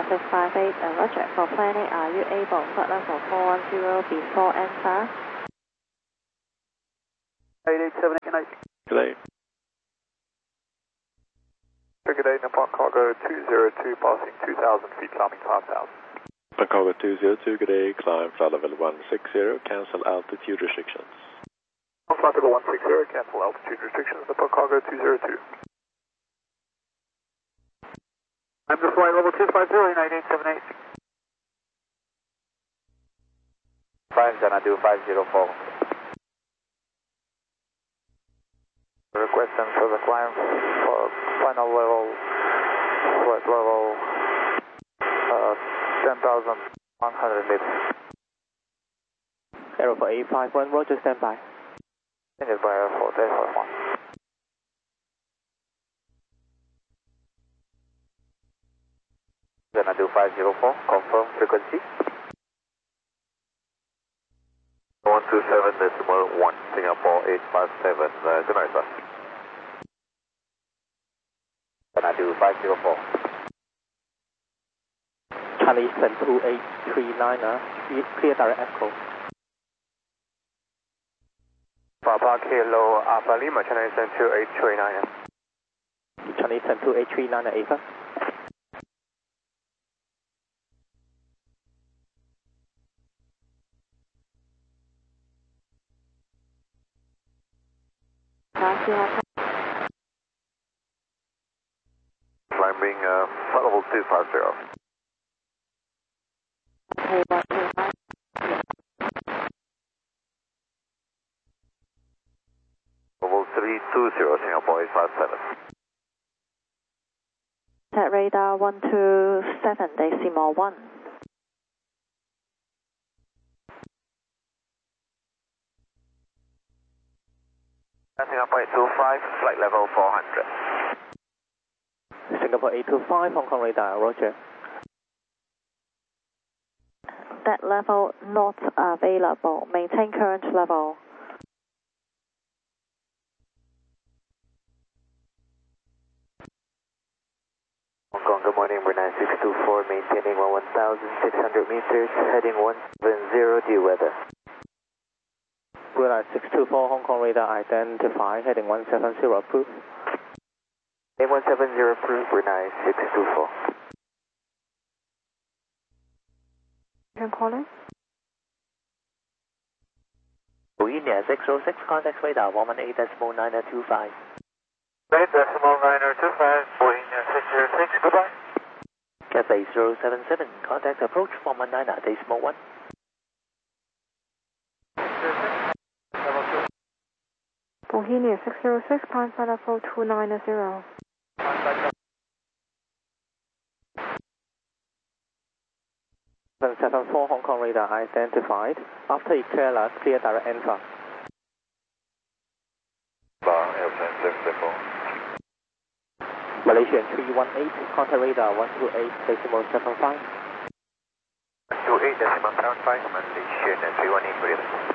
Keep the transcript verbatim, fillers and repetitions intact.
six five eight, uh, Roger. For planning, are you able to flight level four one zero before N S A R? eight eight seven eight night. Good day. Good day, Nippon Cargo two zero two, passing two thousand feet, climbing five thousand. Nippon Cargo two zero two, good day. Climb flight level one six zero, cancel altitude restrictions. Flight level one six zero, cancel altitude restrictions, Nippon Cargo two zero two. I'm the flight level two five zero, nine eight seven eight. five, Xanadu five zero four. Requesting for the climb for final level, flight level uh, ten thousand one hundred meters. Aero for eight five one, Roger, stand by. Ended by Aero for eight five one. Xanadu five zero four, confirm frequency. one two seven decimal one, Singapore eight five seven, uh, good night, sir. Xanadu five zero four. Charlie seven two eight three nine, uh, clear direct echo. Papa Kilo Alpha Lima, Chennai seven two eight three nine. Charlie seven two eight three nine, uh, Ava. Climbing uh, flight level two five zero. Level three two zero, Singapore eight five seven. Set radar one two seven decimal one. Singapore eight two five, flight level four hundred. Singapore eight two five, Hong Kong radar, Roger. That level not available. Maintain current level. Hong Kong, good morning, we're nine six two four, maintaining one thousand six hundred meters, heading one seven zero, due weather. Brunei six two four, Hong Kong radar identify, heading one seven zero, approved. Heading one seven zero, approved, Brunei six two four. Can call it? Bohemia six oh six, contact radar one one eight decimal nine two five. eight decimal nine two five, Bohemia six zero six, goodbye. Cathay zero seven seven, contact approach one one nine decimal one. Bohemia six zero six, climb flight level two nine zero. seven seven four, Hong Kong radar identified. After Ikela, clear direct enter. Bar, airplane six four. Malaysian three one eight, contact radar one two eight decimal seven five. one two eight decimal seven five, Malaysian three one eight,